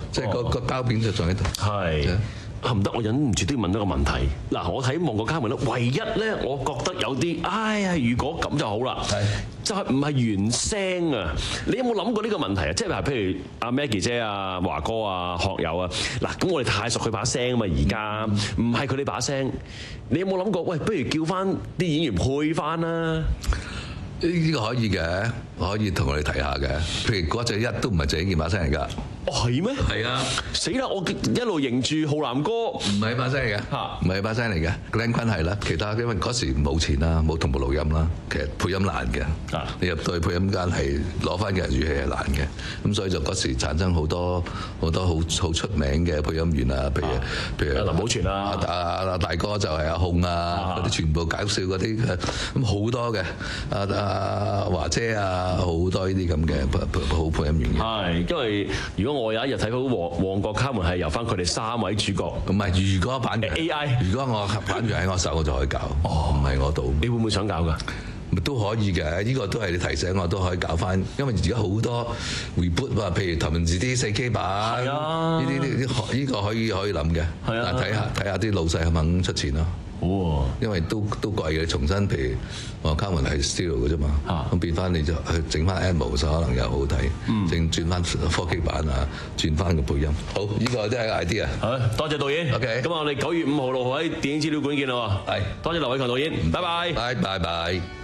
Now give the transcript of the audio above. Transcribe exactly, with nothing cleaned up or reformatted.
即係個個膠片就仲喺度。 係。啊唔得，我忍唔住都要問一個問題。嗱，我睇《旺角卡門》咧，唯一咧，我覺得有啲，哎呀，如果咁就好啦，就係唔係原聲啊？你有冇諗過呢個問題啊？即係話，譬如阿 Maggie 姐啊、華哥啊、學友啊，嗱，咁我哋太熟佢把聲啊嘛，而家唔係佢哋把聲，你有冇諗過？喂，不如叫翻啲演員配翻啦？ 呢呢個可以嘅，可以同我哋提下嘅。譬如嗰隻一都唔係鄭伊健把聲嚟㗎。 哦，係咩？ 係啊！ 死啦！我一路認住浩南哥， 唔係把聲嚟嘅， 嚇， 唔係把聲嚟嘅。Glen 坤係啦，其他因為嗰時冇錢啦，冇同步錄音啦，其實配音難嘅。 啊！ 你入到去配音間係攞翻嘅語氣係難嘅，咁所以就嗰時產生好多好多好好出名嘅配音員啊，譬如譬如林保全啊， 阿阿大哥就係阿控啊，嗰啲全部搞笑嗰啲，咁好多嘅。阿阿華姐啊，好多呢啲咁嘅好配音員嘅。 係，因為如果我有一日睇到旺旺角卡門係由翻佢哋三位主角， 唔係，如果版權 A I， 如果我版權喺我手，我就可以搞。哦，唔係我度。 你會唔會想搞㗎？ 都可以嘅，呢個都係你提醒我，都可以搞翻。因為而家好多 reboot 話，譬如頭文字 D 四 K 版，呢啲呢啲呢個可以可以諗嘅。係啊，但睇下睇下啲老細肯唔肯出錢咯。哦，因為都都貴嘅，重新譬如我卡門係 stereo 嘅啫嘛，咁變翻你就去整翻 Atmos 可能又好睇，整轉翻科技版啊，轉翻個配音。好，呢個都係個 idea。 好，多謝導演。OK，咁我哋九月五號六號喺電影資料館見啦喎。係，多謝劉偉強導演，拜拜。 拜拜拜。